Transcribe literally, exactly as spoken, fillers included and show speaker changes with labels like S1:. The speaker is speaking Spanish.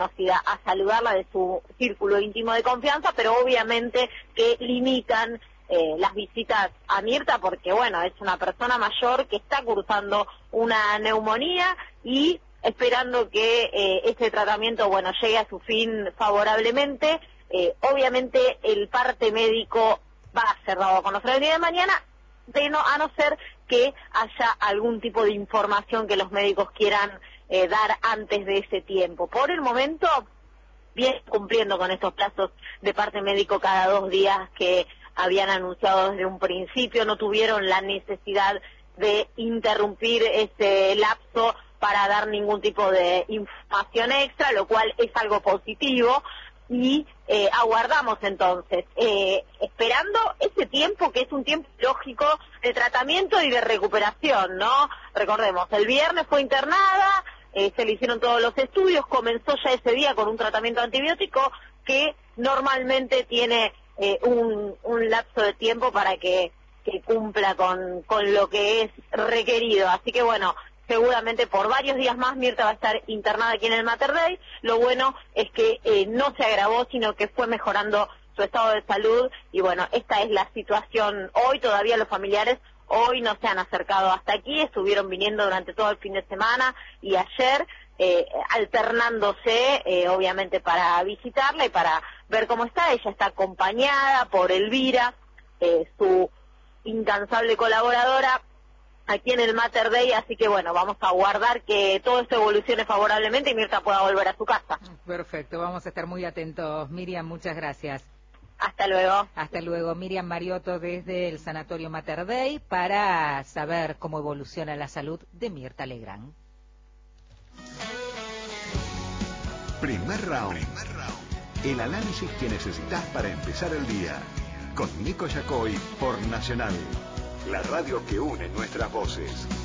S1: conocida, a saludarla de su círculo íntimo de confianza, pero obviamente que limitan eh, las visitas a Mirta porque, bueno, es una persona mayor que está cursando una neumonía y esperando que eh, este tratamiento, bueno, llegue a su fin favorablemente. Eh, obviamente el parte médico va a ser dado a conocer el día de mañana, de no, a no ser que haya algún tipo de información que los médicos quieran eh, dar antes de ese tiempo. Por el momento, bien cumpliendo con estos plazos de parte médico cada dos días que habían anunciado desde un principio, no tuvieron la necesidad de interrumpir ese lapso para dar ningún tipo de información extra, lo cual es algo positivo. Y eh, aguardamos entonces, eh, esperando ese tiempo que es un tiempo lógico de tratamiento y de recuperación, ¿no? Recordemos, el viernes fue internada, eh, se le hicieron todos los estudios, comenzó ya ese día con un tratamiento antibiótico que normalmente tiene eh, un, un lapso de tiempo para que, que cumpla con, con lo que es requerido. Así que bueno, seguramente por varios días más Mirta va a estar internada aquí en el Mater Dei. Lo bueno es que eh, no se agravó, sino que fue mejorando su estado de salud y bueno, esta es la situación hoy. Todavía los familiares hoy no se han acercado hasta aquí, estuvieron viniendo durante todo el fin de semana y ayer eh, alternándose eh, obviamente para visitarla y para ver cómo está. Ella está acompañada por Elvira, eh, su incansable colaboradora, aquí en el Mater Dei, así que bueno, vamos a aguardar que todo esto evolucione favorablemente y Mirta pueda volver a su casa.
S2: Perfecto, vamos a estar muy atentos. Miriam, muchas gracias.
S1: Hasta luego.
S2: Hasta luego, Miriam Mariotto desde el Sanatorio Mater Dei para saber cómo evoluciona la salud de Mirta Legrand.
S3: Primer round. Primer round. El análisis que necesitas para empezar el día. Con Nico Yacoy por Nacional. La radio que une nuestras voces.